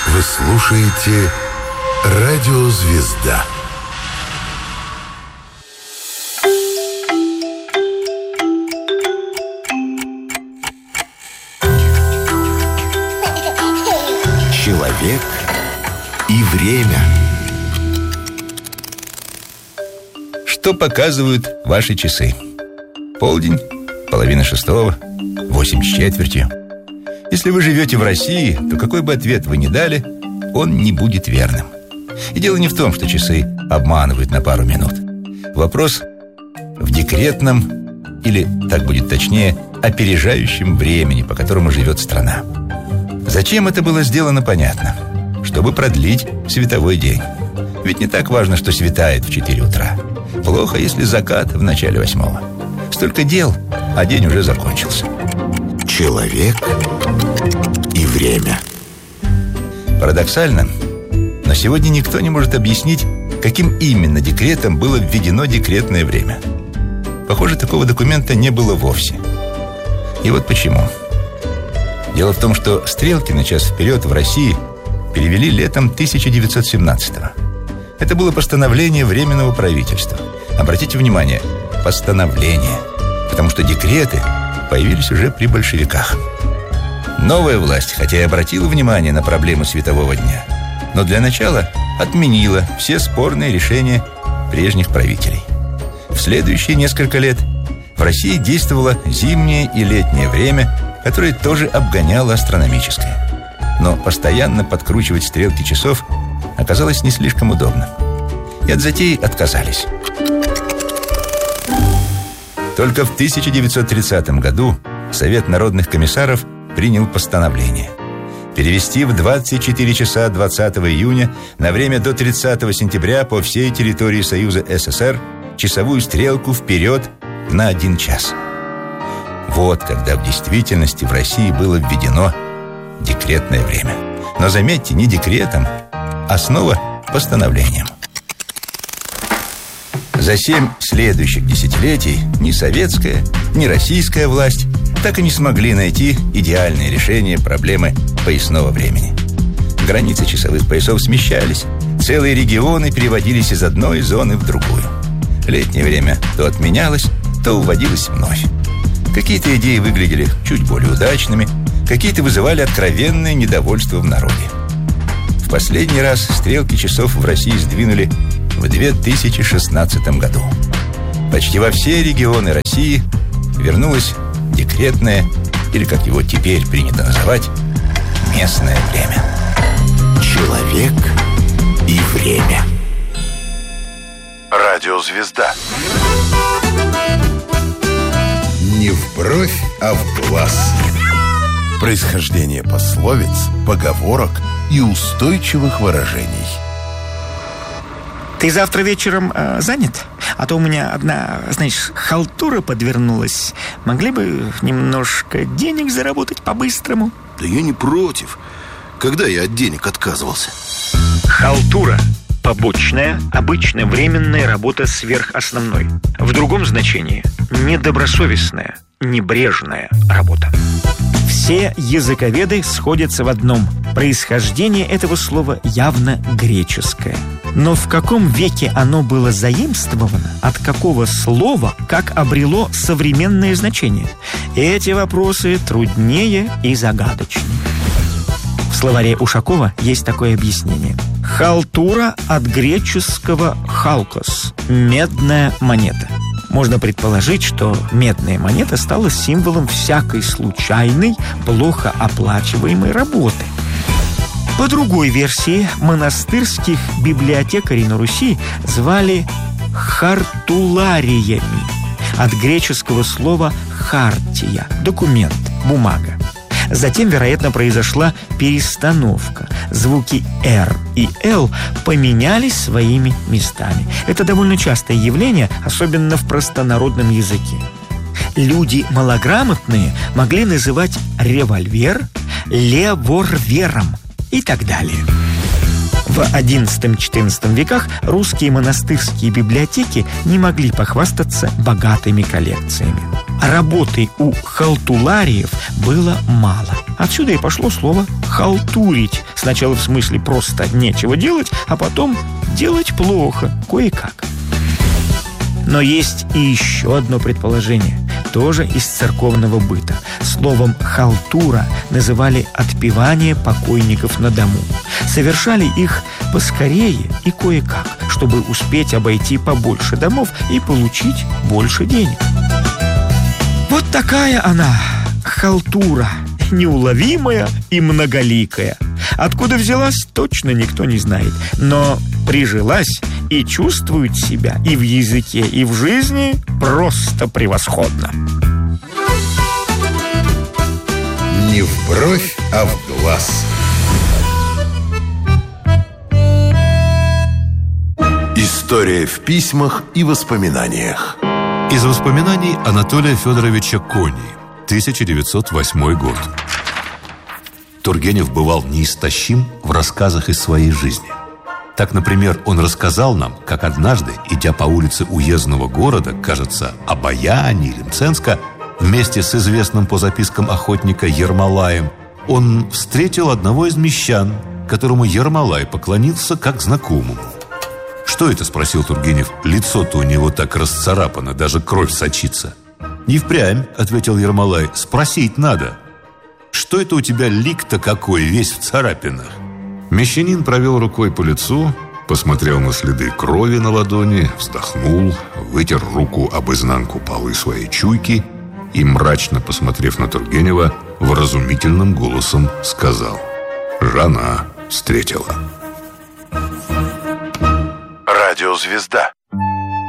Вы слушаете «Радио Звезда». Человек и время. Что показывают ваши часы? Полдень, 5:30, 8:45. Если вы живете в России, то какой бы ответ вы ни дали, он не будет верным. И дело не в том, что часы обманывают на пару минут. Вопрос в декретном, или, так будет точнее, опережающем времени, по которому живет страна. Зачем это было сделано, понятно. Чтобы продлить световой день. Ведь не так важно, что светает в 4 утра. Плохо, если закат в начале 8. Столько дел, а день уже закончился. Человек и время. Парадоксально, но сегодня никто не может объяснить, каким именно декретом было введено декретное время. Похоже, такого документа не было вовсе. И вот почему. Дело в том, что стрелки на час вперед в России перевели летом 1917-го. Это было постановление Временного правительства. Обратите внимание, постановление, потому что декреты появились уже при большевиках. Новая власть, хотя и обратила внимание на проблему светового дня, но для начала отменила все спорные решения прежних правителей. В следующие несколько лет в России действовало зимнее и летнее время, которое тоже обгоняло астрономическое. Но постоянно подкручивать стрелки часов оказалось не слишком удобно. И от затеи отказались. Только в 1930 году Совет народных комиссаров принял постановление перевести в 24 часа 20 июня на время до 30 сентября по всей территории Союза СССР часовую стрелку вперед на 1 час. Вот когда в действительности в России было введено декретное время. Но заметьте, не декретом, а снова постановлением. За 7 следующих десятилетий ни советская, ни российская власть так и не смогли найти идеальное решение проблемы поясного времени. Границы часовых поясов смещались, целые регионы переводились из одной зоны в другую. Летнее время то отменялось, то уводилось вновь. Какие-то идеи выглядели чуть более удачными, какие-то вызывали откровенное недовольство в народе. В последний раз стрелки часов в России сдвинули в 2016 году. Почти во все регионы России вернулось декретное, или, как его теперь принято называть, местное время. Человек и время. Радио Звезда. Не в бровь, а в глаз. Происхождение пословиц, поговорок и устойчивых выражений. Ты завтра вечером занят? А то у меня одна, знаешь, халтура подвернулась. Могли бы немножко денег заработать по-быстрому? Да я не против. Когда я от денег отказывался? Халтура – побочная, обычно временная работа сверх основной. В другом значении – недобросовестная, небрежная работа. Все языковеды сходятся в одном. Происхождение этого слова явно греческое. Но в каком веке оно было заимствовано, от какого слова, как обрело современное значение? Эти вопросы труднее и загадочнее. В словаре Ушакова есть такое объяснение. Халтура от греческого «халкос» – медная монета. Можно предположить, что медная монета стала символом всякой случайной, плохо оплачиваемой работы. По другой версии, монастырских библиотекарей на Руси звали хартулариями, от греческого слова «хартия» – документ, бумага. Затем, вероятно, произошла перестановка. Звуки «р» и «л» поменялись своими местами. Это довольно частое явление, особенно в простонародном языке. Люди малограмотные могли называть револьвер леворвером и так далее. В XI-XIV веках русские монастырские библиотеки не могли похвастаться богатыми коллекциями. Работы у халтулариев было мало. Отсюда и пошло слово «халтурить». Сначала в смысле просто нечего делать, а потом делать плохо, кое-как. Но есть и еще одно предположение, тоже из церковного быта. Словом «халтура» называли отпевание покойников на дому. Совершали их поскорее и кое-как, чтобы успеть обойти побольше домов и получить больше денег. Вот такая она, халтура, неуловимая и многоликая. Откуда взялась, точно никто не знает, но прижилась и чувствует себя и в языке, и в жизни просто превосходно. Не в бровь, а в глаз. История в письмах и воспоминаниях. Из воспоминаний Анатолия Федоровича Кони, 1908 год. Тургенев бывал неистощим в рассказах из своей жизни. Так, например, он рассказал нам, как однажды, идя по улице уездного города, кажется, Обаяни или Мценска, вместе с известным по запискам охотника Ермолаем, он встретил одного из мещан, которому Ермолай поклонился как знакомому. «Что это?» – спросил Тургенев. «Лицо-то у него так расцарапано, даже кровь сочится». «Не впрямь», – ответил Ермолай, – «спросить надо. Что это у тебя лик-то какой, весь в царапинах?» Мещанин провел рукой по лицу, посмотрел на следы крови на ладони, вздохнул, вытер руку об изнанку полы своей чуйки и, мрачно посмотрев на Тургенева, вразумительным голосом сказал: «Жена встретила». Радиозвезда.